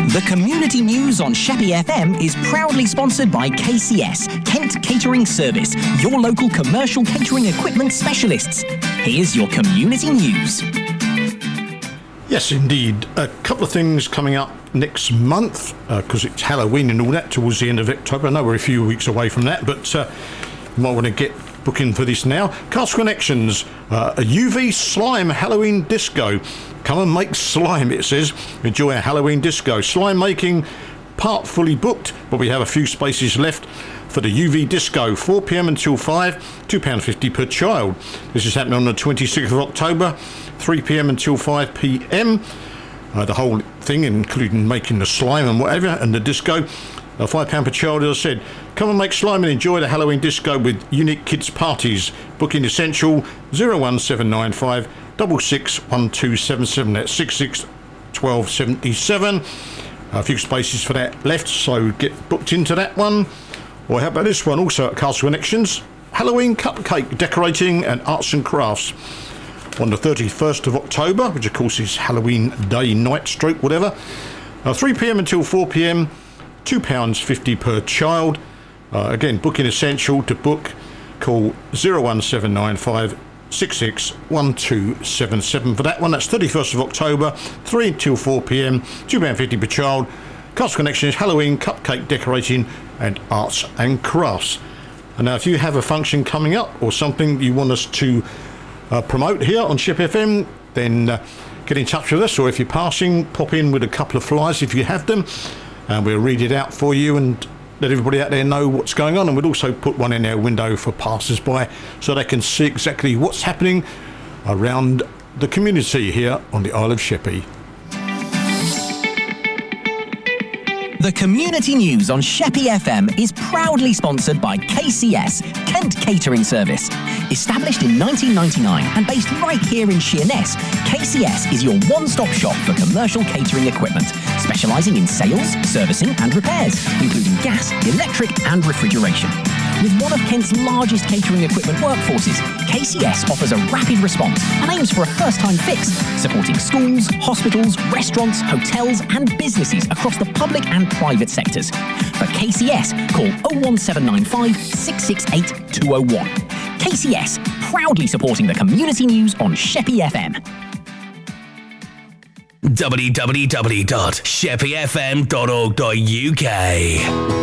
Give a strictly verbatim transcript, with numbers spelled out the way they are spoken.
The community news on Sheppey F M is proudly sponsored by K C S, Kent Catering Service, your local commercial catering equipment specialists. Here's your community news. Yes, indeed. A couple of things coming up next month, because uh, it's Halloween and all that towards the end of October. I know we're a few weeks away from that, but uh, you might want to get booking for this now. Castle Connections, uh, a U V slime Halloween disco. Come and make slime, it says. Enjoy a Halloween disco. Slime making part fully booked, but we have a few spaces left for the U V disco, four p.m. until five, two pounds fifty per child. This is happening on the twenty-sixth of October, three p.m. until five p.m. Uh, the whole thing, including making the slime and whatever, and the disco. Uh, five pounds per child, as I said. Come and make slime and enjoy the Halloween disco with unique kids parties. Booking essential zero one seven nine five six six one two seven seven. That's six six one two seven seven. A few spaces for that left, so get booked into that one. Or how about this one, also at Castle Connections? Halloween cupcake decorating and arts and crafts. On the thirty-first of October, which of course is Halloween day, night, stroke, whatever. Uh, three p.m. until four p.m. two pounds fifty per child. Uh, again, booking essential. To book, call zero one seven nine five six six one two seven seven for that one. That's thirty-first of October, three till four p.m, two pounds fifty per child. Castle Connections, Halloween cupcake decorating and arts and crafts. And now if you have a function coming up or something you want us to uh, promote here on Sheppey F M, then uh, get in touch with us, or if you're passing, pop in with a couple of flyers if you have them, and we'll read it out for you and let everybody out there know what's going on. And we'll also put one in their window for passers-by so they can see exactly what's happening around the community here on the Isle of Sheppey. The community news on Sheppey F M is proudly sponsored by K C S, Kent Catering Service. Established in nineteen ninety-nine and based right here in Sheerness, K C S is your one-stop shop for commercial catering equipment, specialising in sales, servicing and repairs, including gas, electric and refrigeration. With one of Kent's largest catering equipment workforces, K C S offers a rapid response and aims for a first-time fix, supporting schools, hospitals, restaurants, hotels and businesses across the public and private sectors. For K C S, call oh one seven nine five six six eight two oh one. K C S, proudly supporting the community news on Sheppey F M. w w w dot sheppey f m dot org dot u k